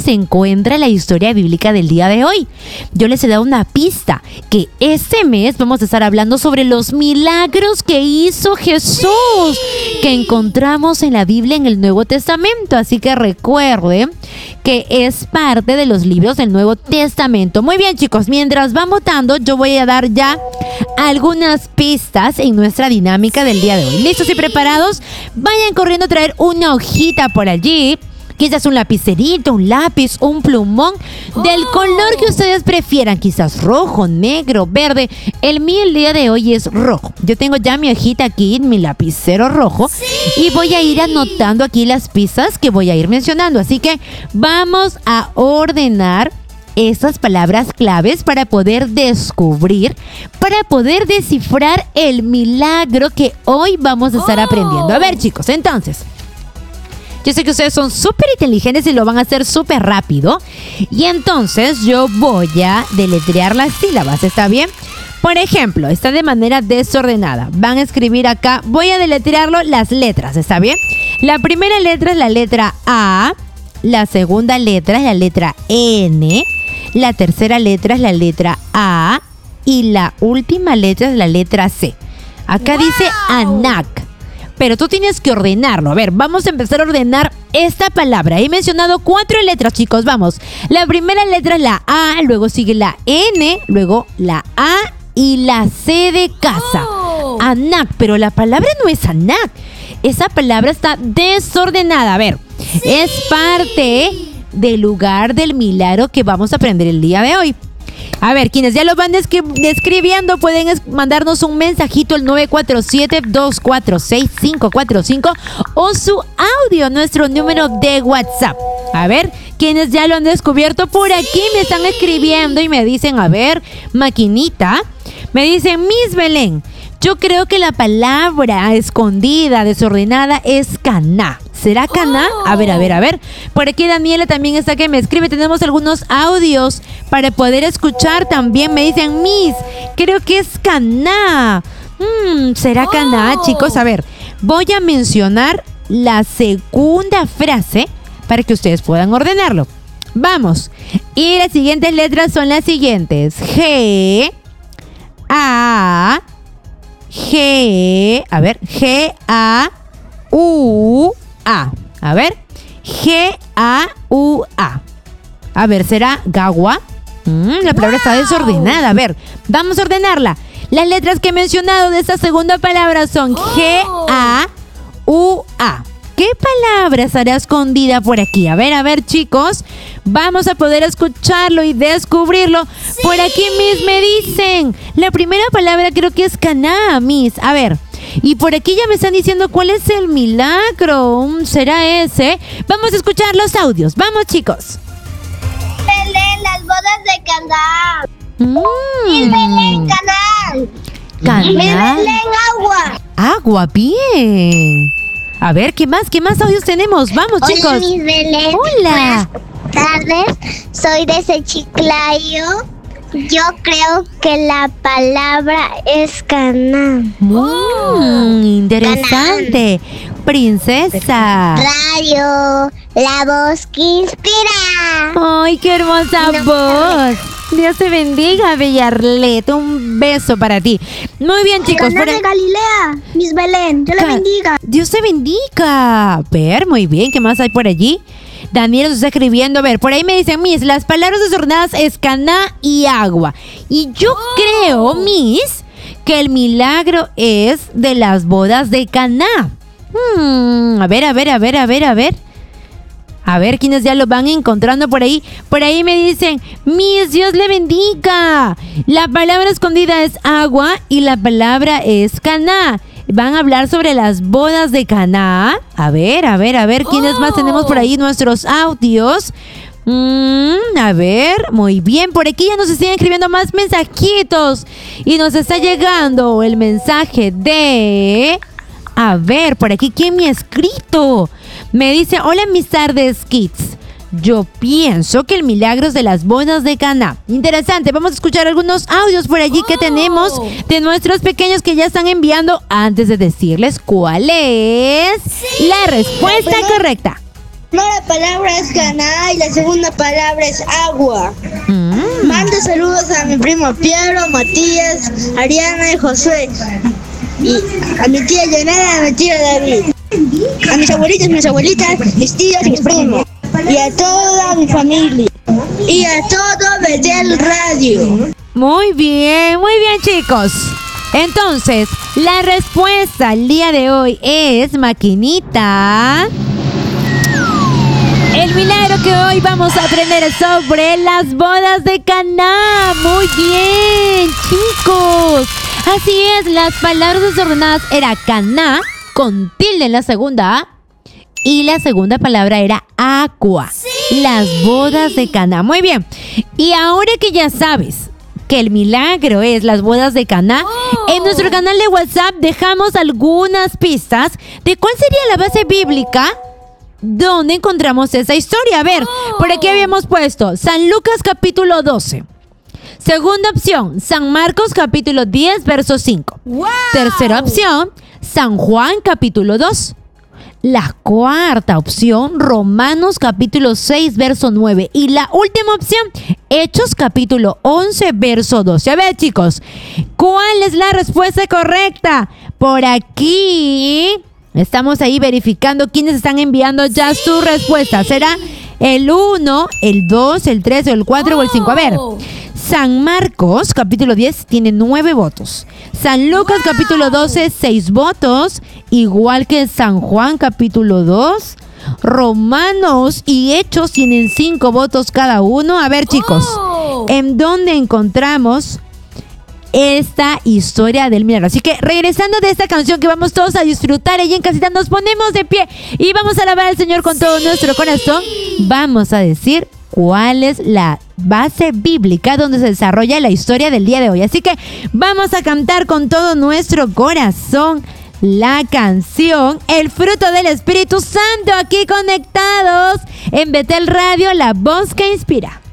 se encuentra la historia bíblica del día de hoy. Yo les he dado una pista, que este mes vamos a estar hablando sobre los milagros que hizo Jesús, que encontramos en la Biblia en el Nuevo Testamento. Así que recuerden que es parte de los libros del Nuevo Testamento. Muy bien, chicos, mientras van votando, yo voy a dar ya algunas pistas en nuestra dinámica del día de hoy. ¿Listos y preparados? Vayan corriendo a traer una hojita por allí. Quizás un lapicerito, un lápiz, un plumón, del color que ustedes prefieran. Quizás rojo, negro, verde. El mío el día de hoy es rojo. Yo tengo ya mi hojita aquí, mi lapicero rojo. Y voy a ir anotando aquí las pistas que voy a ir mencionando. Así que vamos a ordenar estas palabras claves para poder descubrir, para poder descifrar el milagro que hoy vamos a estar aprendiendo. A ver, chicos, entonces, yo sé que ustedes son súper inteligentes y lo van a hacer súper rápido. Y entonces yo voy a deletrear las sílabas, ¿está bien? Por ejemplo, está de manera desordenada. Van a escribir acá, voy a deletrearlo las letras, ¿está bien? La primera letra es la letra A, la segunda letra es la letra N, la tercera letra es la letra A y la última letra es la letra C. Acá dice Anak, pero tú tienes que ordenarlo. A ver, vamos a empezar a ordenar esta palabra. He mencionado 4 letras, chicos, vamos. La primera letra es la A, luego sigue la N, luego la A y la C de casa. Anak, pero la palabra no es Anak. Esa palabra está desordenada. A ver, es parte del lugar del milagro que vamos a aprender el día de hoy. A ver, quienes ya lo van describiendo pueden mandarnos un mensajito al 947-246-545 o su audio, nuestro número de WhatsApp. A ver, quienes ya lo han descubierto por aquí me están escribiendo y me dicen, a ver, maquinita, me dicen, Miss Belén, yo creo que la palabra escondida, desordenada es caná. ¿Será caná? A ver. Por aquí Daniela también está que me escribe. Tenemos algunos audios para poder escuchar también. Me dicen, Miss, creo que es caná. ¿Será caná, chicos? A ver, voy a mencionar la segunda frase para que ustedes puedan ordenarlo. Vamos. Y las siguientes letras son las siguientes. G, A, G, a ver, G, A, U, A. A ver, G, A, U, A. A ver, ¿será Gawa? La palabra está desordenada. A ver, vamos a ordenarla. Las letras que he mencionado de esta segunda palabra son G, A, U, A. ¿Qué palabra estará escondida por aquí? A ver, chicos. Vamos a poder escucharlo y descubrirlo. Sí. Por aquí, Miss, me dicen. La primera palabra creo que es caná, Miss. A ver. Y por aquí ya me están diciendo cuál es el milagro. ¿Será ese? Vamos a escuchar los audios. Vamos, chicos. Belén, las bodas de Caná. Miss Belén, Caná. Caná. Miss Belén, agua. Agua, bien. A ver, ¿qué más audios tenemos? Vamos, Hola, chicos. Miss Belén. Hola. Buenas tardes, soy de Sechiclayo. Yo creo que la palabra es caná. Interesante. Caná. Princesa. Radio, la voz que inspira. Ay, qué hermosa voz. Dios te bendiga, Bellarlet. Un beso para ti. Muy bien, chicos. Caná de Galilea, Miss Belén. Dios la bendiga. Dios te bendiga. A ver, muy bien. ¿Qué más hay por allí? Daniel nos está escribiendo. A ver, por ahí me dicen, Miss, las palabras desordenadas es caná y agua. Y yo creo, Miss, que el milagro es de las bodas de Caná. A ver. A ver, ¿quiénes ya lo van encontrando por ahí? Por ahí me dicen, Miss, Dios le bendiga. La palabra escondida es agua y la palabra es Caná. Van a hablar sobre las bodas de Caná. A ver, ¿quiénes más tenemos por ahí nuestros audios? A ver, muy bien. Por aquí ya nos están escribiendo más mensajitos. Y nos está llegando el mensaje de... A ver, por aquí, ¿quién me ha escrito? Me dice, hola, mis tardes, kids. Yo pienso que el milagro es de las bodas de Caná. Interesante, vamos a escuchar algunos audios por allí que tenemos de nuestros pequeños que ya están enviando antes de decirles cuál es la respuesta correcta. primera palabra es Caná y la segunda palabra es agua. Mando saludos a mi primo Piero, Matías, Ariana y Josué. Y a mi tía Yanara y a mi tío David. A mis abuelitas, mis tíos y mis primos. Y a toda mi familia. Y a todo Betel Radio. Muy bien, chicos. Entonces, la respuesta al día de hoy es, maquinita. El milagro que hoy vamos a aprender es sobre las bodas de Caná. Muy bien, chicos. Así es, las palabras desordenadas era Caná con tilde en la segunda A y la segunda palabra era agua. ¡Sí! Las bodas de Caná. Muy bien. Y ahora que ya sabes que el milagro es las bodas de Caná, en nuestro canal de WhatsApp dejamos algunas pistas de cuál sería la base bíblica donde encontramos esa historia. A ver, por aquí habíamos puesto San Lucas capítulo 12. Segunda opción, San Marcos capítulo 10, verso 5. ¡Wow! Tercera opción, San Juan capítulo 2. La cuarta opción, Romanos capítulo 6, verso 9. Y la última opción, Hechos capítulo 11, verso 12. A ver, chicos, ¿cuál es la respuesta correcta? Por aquí estamos ahí verificando quiénes están enviando ya su respuesta. ¿Será el 1, el 2, el 3, el 4 o el 5? A ver, San Marcos capítulo 10 tiene 9 votos. San Lucas capítulo 12, 6 votos. Igual que San Juan capítulo 2. Romanos y Hechos tienen 5 votos cada uno. A ver, chicos, ¿en dónde encontramos esta historia del milagro? Así que regresando de esta canción que vamos todos a disfrutar allí en casita, nos ponemos de pie y vamos a alabar al Señor con todo nuestro corazón. Vamos a decir cuál es la base bíblica donde se desarrolla la historia del día de hoy. Así que vamos a cantar con todo nuestro corazón la canción El fruto del Espíritu Santo, aquí conectados en Betel Radio, la voz que inspira.